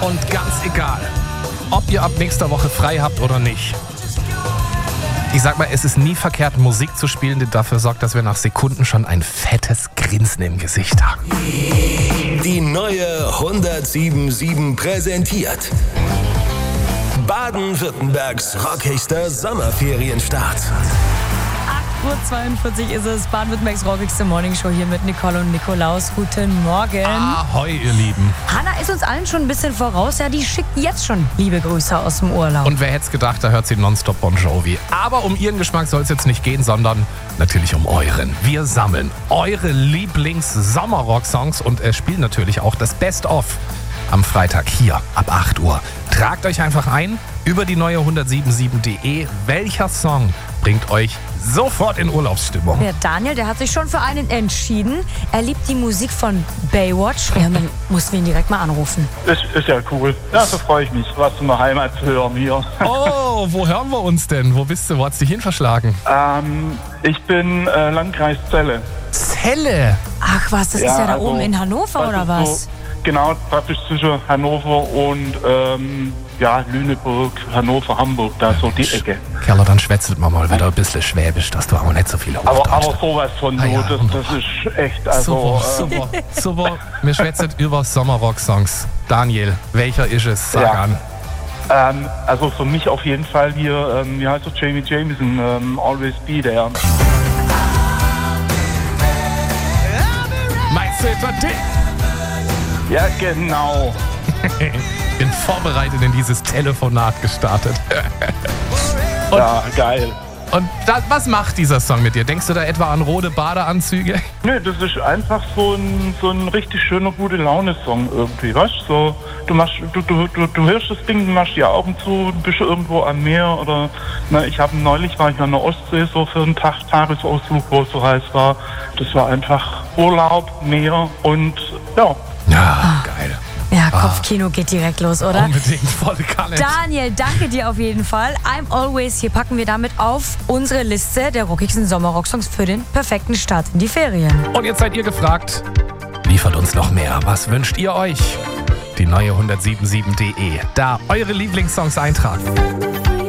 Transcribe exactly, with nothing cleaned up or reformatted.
Und ganz egal, ob ihr ab nächster Woche frei habt oder nicht. Ich sag mal, es ist nie verkehrt, Musik zu spielen, die dafür sorgt, dass wir nach Sekunden schon ein fettes Grinsen im Gesicht haben. Die neue hundertsieben Komma sieben präsentiert Baden-Württembergs rockigster Sommerferienstart. acht Uhr zweiundvierzig ist es, Baden-Württembergs rockigste Morningshow hier mit Nicole und Nikolaus. Guten Morgen. Ahoi, ihr Lieben. Hanna ist uns allen schon ein bisschen voraus. Ja, die schickt jetzt schon liebe Grüße aus dem Urlaub. Und wer hätte es gedacht, da hört sie nonstop Bon Jovi. Aber um ihren Geschmack soll es jetzt nicht gehen, sondern natürlich um euren. Wir sammeln eure Lieblings-Sommerrock-Songs und äh, spielen natürlich auch das Best-of am Freitag hier ab acht Uhr. Tragt euch einfach ein über die neue hundertsieben Komma sieben punkt de. Welcher Song bringt euch sofort in Urlaubsstimmung? Der Daniel, der hat sich schon für einen entschieden. Er liebt die Musik von Baywatch. Ja, dann mussten wir ihn direkt mal anrufen. Ist, ist ja cool. Ja, so freue ich mich, was in der Heimat zu hören hier. Oh, wo hören wir uns denn? Wo bist du? Wo hat's dich hin verschlagen? Ähm, ich bin äh, Landkreis Celle. Celle? Ach was, das Ja, ist ja da also, oben in Hannover, das oder ist was? So, genau, praktisch zwischen Hannover und ähm, ja, Lüneburg, Hannover, Hamburg, da so die Ecke. Kerler, dann schwätzelt man mal wieder ein bisschen Schwäbisch, dass du auch nicht so viele Aber, Hochdeutsch aber sowas von Ah, so, ja, das, das ist echt, also... Super, äh, super, super. Wir schwätzen über Sommerrock-Songs. Daniel, welcher ist es? Sag Ja. an. ähm, also für mich auf jeden Fall hier, ähm, wie heißt der, Jamie Jameson, ähm, Always Be There. Meinst du etwa dich? Ja, genau. Bin vorbereitet in dieses Telefonat gestartet. Und, Ja, geil. und da, was macht dieser Song mit dir? Denkst du da etwa an rote Badeanzüge? Nö, das ist einfach so ein, so ein richtig schöner, gute Laune-Song irgendwie, weißt du? So, du, machst, du, du, du, du hörst das Ding, du machst die Augen zu, du bist irgendwo am Meer oder, na, ich habe neulich, war ich an der Ostsee so für einen Tag, Tagesausflug, wo es so heiß war. Das war einfach Urlaub, Meer und, ja. Ja, geil. Ja, Kopfkino geht direkt los, oder? Unbedingt, volle Kanne. Daniel, danke dir auf jeden Fall. I'm Always hier packen wir damit auf unsere Liste der rockigsten Sommerrocksongs für den perfekten Start in die Ferien. Und jetzt seid ihr gefragt, liefert uns noch mehr. Was wünscht ihr euch? Die neue hundertsieben Komma sieben punkt de. Da eure Lieblingssongs eintragen.